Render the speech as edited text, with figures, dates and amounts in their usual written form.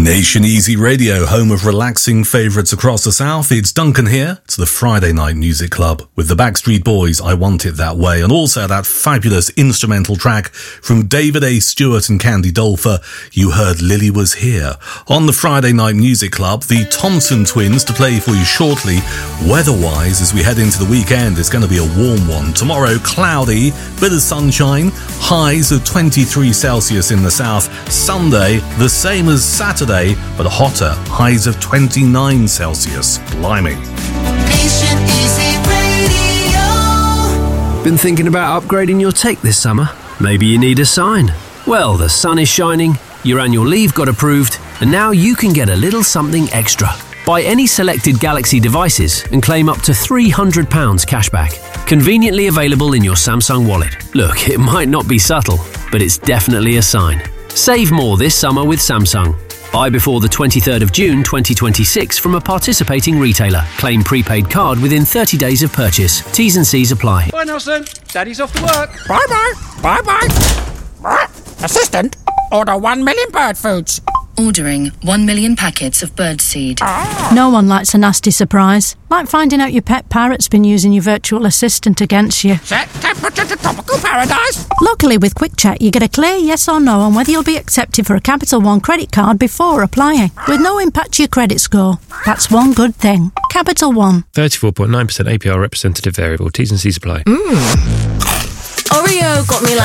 Nation Easy Radio, home of relaxing favourites across the south. It's Duncan here. It's the Friday Night Music Club with the Backstreet Boys, I Want It That Way, and also that fabulous instrumental track from David A. Stewart and Candy Dolfer. You heard Lily Was Here. On the Friday Night Music Club, the Thompson Twins to play for you shortly. Weather-wise, as we head into the weekend, it's going to be a warm one. Tomorrow, cloudy, bit of sunshine, highs of 23 Celsius in the south. Sunday, the same as Saturday, but hotter, highs of 29 Celsius. Blimey. Nation Easy Radio. Been thinking about upgrading your take this summer? Maybe you need a sign. Well, the sun is shining, your annual leave got approved, and now you can get a little something extra. Buy any selected Galaxy devices and claim up to £300 cashback. Conveniently available in your Samsung wallet. Look, it might not be subtle, but it's definitely a sign. Save more this summer with Samsung. Buy before the 23rd of June 2026 from a participating retailer. Claim prepaid card within 30 days of purchase. T's and C's apply. Bye, Nelson. Daddy's off to work. Bye-bye. Bye-bye. Assistant, order 1 million bird foods. Ordering 1 million packets of birdseed. No one likes a nasty surprise. Like finding out your pet parrot's been using your virtual assistant against you. Set temperature to tropical paradise. Luckily, with Quick Check, you get a clear yes or no on whether you'll be accepted for a Capital One credit card before applying, with no impact to your credit score. That's one good thing. Capital One. 34.9% APR representative variable. T's and C's apply. Oreo got me like